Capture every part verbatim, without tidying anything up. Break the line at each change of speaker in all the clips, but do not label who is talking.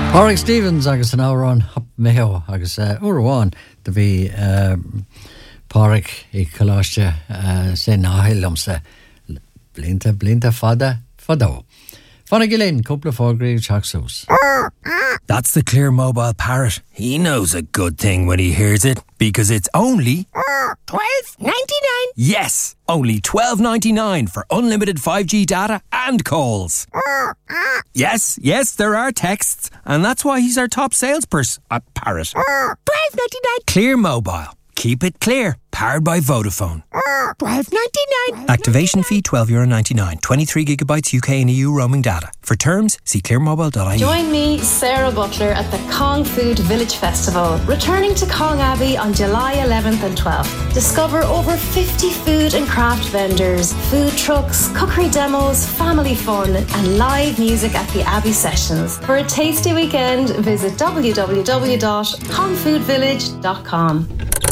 Pádraig Stevens agus an áran hap méo agus uh, uaháin de bhí uh, Pádraig i choláiste uh, sé náhillamsa blinta blinta fada fadó. Fanna Gillen, couple of fágraí teachsús.
That's the Clear Mobile parrot. He knows a good thing when he hears it, because it's only twelve ninety-nine. Yes, only twelve ninety-nine for unlimited five G data and calls. Yes, yes, there are texts, and that's why he's our top salesperson. A parrot. twelve ninety-nine. Clear Mobile. Keep it clear. Powered by Vodafone. twelve ninety-nine. Activation fee twelve euro ninety-nine. twenty-three gigabytes U K and E U roaming data. For terms, see clear mobile dot I E.
Join me, Sarah Butler, at the Kong Food Village Festival, returning to Kong Abbey on July eleventh and twelfth. Discover over fifty food and craft vendors, food trucks, cookery demos, family fun, and live music at the Abbey Sessions. For a tasty weekend, visit w w w dot kong food village dot com.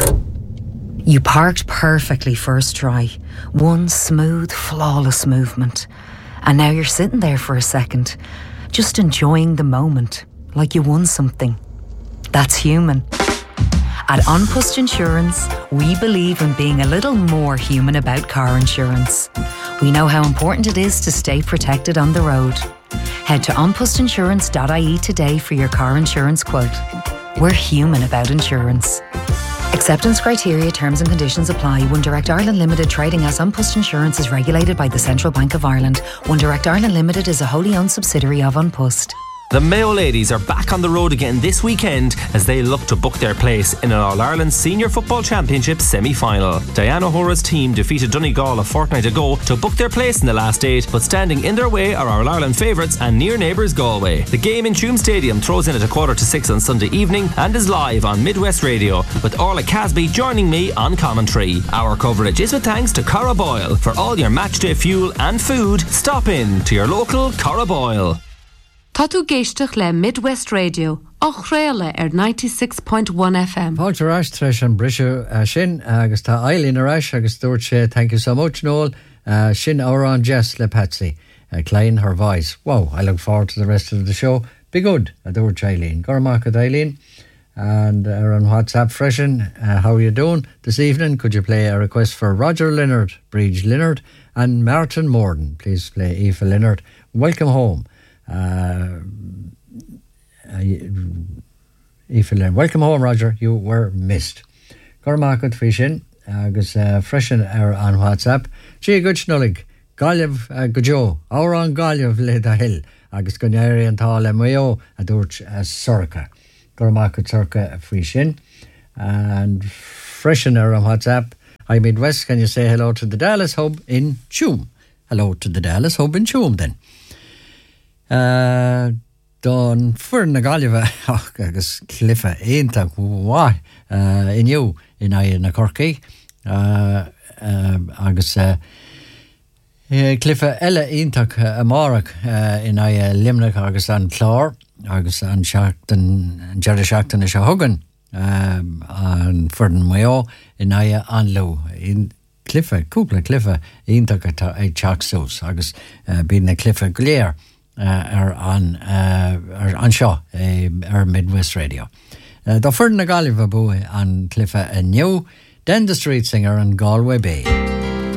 You parked perfectly first try. One smooth, flawless movement. And now you're sitting there for a second, just enjoying the moment, like you won something. That's human. At An Post Insurance, we believe in being a little more human about car insurance. We know how important it is to stay protected on the road. Head to an post insurance dot I E today for your car insurance quote. We're human about insurance. Acceptance criteria, terms and conditions apply. One Direct Ireland Limited, trading as An Post Insurance, is regulated by the Central Bank of Ireland. One Direct Ireland Limited is a wholly owned subsidiary of An Post.
The Mayo ladies are back on the road again this weekend as they look to book their place in an All-Ireland Senior Football Championship semi-final. Diana Hora's team defeated Donegal a fortnight ago to book their place in the last eight, but standing in their way are our All-Ireland favourites and near neighbours Galway. The game in Tuam Stadium throws in at a quarter to six on Sunday evening and is live on Midwest Radio, with Orla Casby joining me on commentary. Our coverage is with thanks to Cara Boyle. For all your matchday fuel and food, stop in to your local Cara Boyle.
Tá tú géisteach le Midwest Radio, ach réile ar ninety-six point one F M.
Fáilte ráis treis an brisú uh, sin agus tá Eileen aráis agus dúirt sé thank you so much Noel uh, sin árán Jess le Patsy uh, Klein her voice. Wow, I look forward to the rest of the show. Be good, I dúirt Eileen. Gormacha Eileen. And uh, on WhatsApp freshen, uh, how are you doing this evening? Could you play a request for Roger Leonard, Bridge Leonard and Martin Morden? Please play Aoife Leonard. Welcome home. Uh, Aoife Leonard. Welcome home, Roger. You were missed. Cormac at Fishin, agus uh, freshen er on WhatsApp. Gee, good schnullig. Gallev uh, Gujo. Our on Gallev le da hill. Agus Gunyari and Tal Mayo a Durch as Sorka. Cormac at Sorka Fishin. And freshen er on WhatsApp. Hi Midwest, can you say hello to the Dallas Hub in Tuam? Hello to the Dallas Hub in Tuam then. Uh, Don fur na Galliva agus cliffe einta why uh, in you in I na Corky uh, uh, agus uh, cliffe ella eintak amarach uh, in I limnach agus an chlár agus an Shaachtan Jerry Shaachtan is a hugan um, an furden mayo in I an low in cliffe couple cliffe eintak at a chaxos agus uh, being a cliffe glare Uh, ar an uh, ar an seo uh, ar Midwest Radio. Uh, Dá furdan na Galliva bu an cliffe a new Den the Street Singer and Galway Bay.